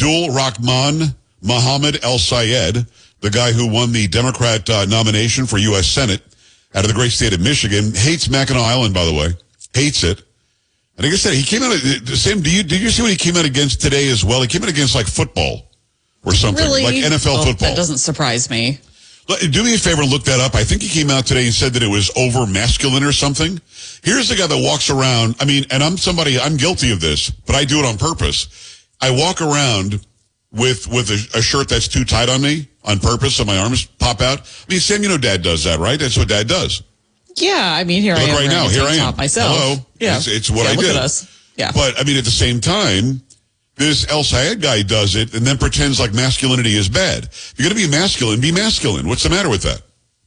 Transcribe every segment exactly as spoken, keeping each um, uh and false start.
Abdul Rahman Mohammed El Sayed, the guy who won the Democrat uh, nomination for U S Senate out of the great state of Michigan, hates Mackinac Island, by the way. Hates it. And like I said, he came out, Sam, do you, did you see what he came out against today as well? He came out against like football or something, really? like N F L well, football. That doesn't surprise me. Do me a favor and look that up. I think he came out today and said that it was over masculine or something. Here's the guy that walks around. I mean, and I'm somebody, I'm guilty of this, but I do it on purpose. I walk around with with a, a shirt that's too tight on me on purpose so my arms pop out. I mean, Sam, you know Dad does that, right? That's what Dad does. Yeah, I mean, here look I am right now. Here I am. Myself. Hello. Yeah. It's, it's what yeah, I look do. At us. Yeah. But, I mean, at the same time, this El Sayed guy does it and then pretends like masculinity is bad. If you're going to be masculine, be masculine. What's the matter with that?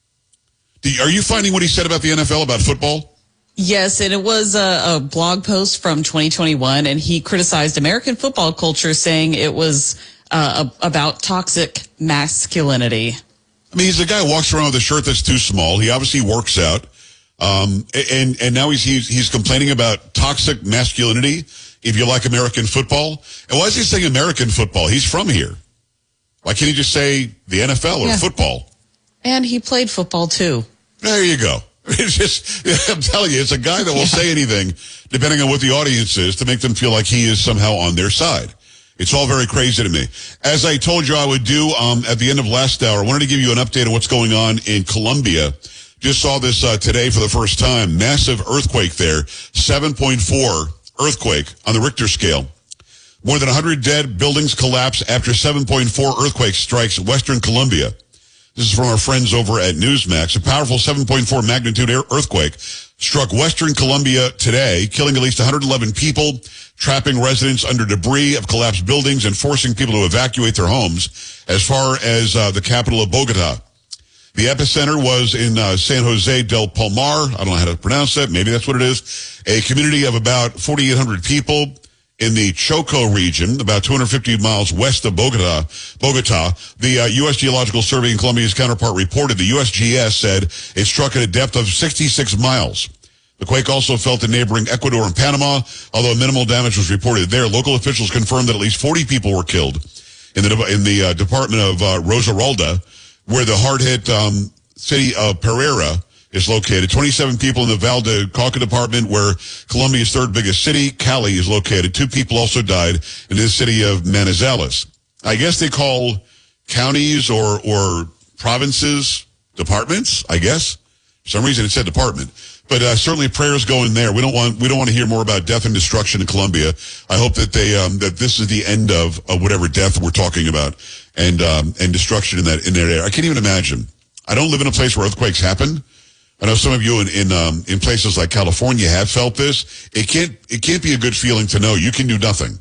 Do you, are you finding what he said about the N F L, about football? Yes, and it was a, a blog post from twenty twenty-one, and he criticized American football culture, saying it was uh, about toxic masculinity. I mean, he's a guy who walks around with a shirt that's too small. He obviously works out. Um, and, and now he's, he's, he's complaining about toxic masculinity, if you like American football. And why is he saying American football? He's from here. Why can't he just say the N F L or yeah. football? And he played football too. There you go. It's just, I'm telling you, it's a guy that will yeah. say anything, depending on what the audience is, to make them feel like he is somehow on their side. It's all very crazy to me. As I told you I would do um, at the end of last hour, I wanted to give you an update on what's going on in Colombia. Just saw this uh, today for the first time. Massive earthquake there, seven point four earthquake on the Richter scale. More than one hundred dead, buildings collapse after seven point four earthquake strikes western Colombia. This is from our friends over at Newsmax. A powerful seven point four magnitude earthquake struck western Colombia today, killing at least one hundred eleven people, trapping residents under debris of collapsed buildings and forcing people to evacuate their homes as far as uh, the capital of Bogota. The epicenter was in uh, San Jose del Palmar. I don't know how to pronounce that. Maybe that's what it is. A community of about forty-eight hundred people in the Choco region, about two hundred fifty miles west of Bogota. Bogota. The uh, U S Geological Survey in Colombia's counterpart reported the U S G S said it struck at a depth of sixty-six miles. The quake also felt in neighboring Ecuador and Panama, although minimal damage was reported there. Local officials confirmed that at least forty people were killed in the in the uh, department of uh, Risaralda, where the hard-hit um, city of Pereira is located. twenty-seven people in the Val de Cauca department, where Colombia's third biggest city, Cali, is located. Two people also died in the city of Manizales. I guess they call counties or or provinces departments, I guess. For some reason it said department. But uh, certainly prayers go in there. We don't want we don't want to hear more about death and destruction in Colombia. I hope that they um, that this is the end of, of whatever death we're talking about and um, and destruction in that in that area. I can't even imagine. I don't live in a place where earthquakes happen. I know some of you in in, um, in places like California have felt this. It can't it can't be a good feeling to know you can do nothing.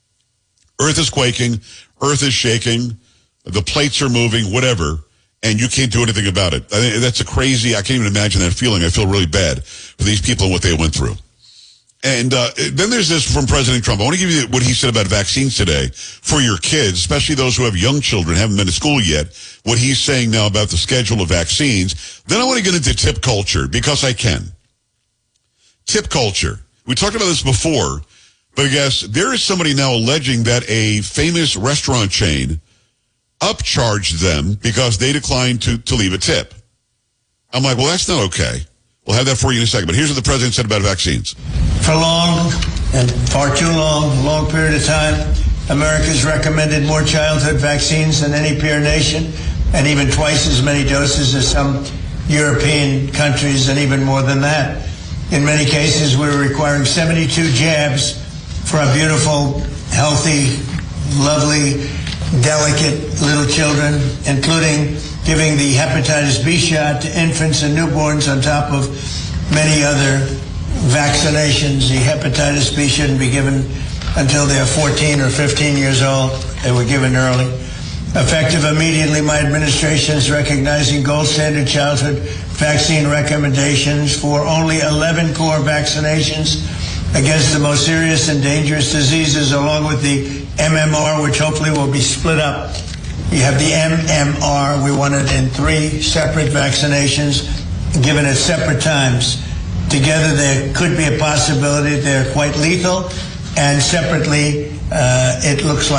Earth is quaking, Earth is shaking, the plates are moving, whatever, and you can't do anything about it. I think that's a crazy. I can't even imagine that feeling. I feel really bad for these people and what they went through. And uh, then there's this from President Trump. I want to give you what he said about vaccines today for your kids, especially those who have young children, haven't been to school yet, what he's saying now about the schedule of vaccines. Then I want to get into tip culture, because I can. Tip culture. We talked about this before, but I guess there is somebody now alleging that a famous restaurant chain upcharged them because they declined to, to leave a tip. I'm like, well, that's not okay. We'll have that for you in a second. But here's what the president said about vaccines. For long and far too long, a long period of time, America's recommended more childhood vaccines than any peer nation, and even twice as many doses as some European countries, and even more than that. In many cases, we're requiring seventy-two jabs for our beautiful, healthy, lovely, delicate little children, including giving the hepatitis B shot to infants and newborns on top of many other vaccinations. The hepatitis B shouldn't be given until they're fourteen or fifteen years old. They were given early. Effective immediately, my administration is recognizing gold standard childhood vaccine recommendations for only eleven core vaccinations against the most serious and dangerous diseases, along with the M M R, which hopefully will be split up. You have the M M R. We want it in three separate vaccinations, given at separate times. Together, there could be a possibility they're quite lethal, and separately, uh, it looks like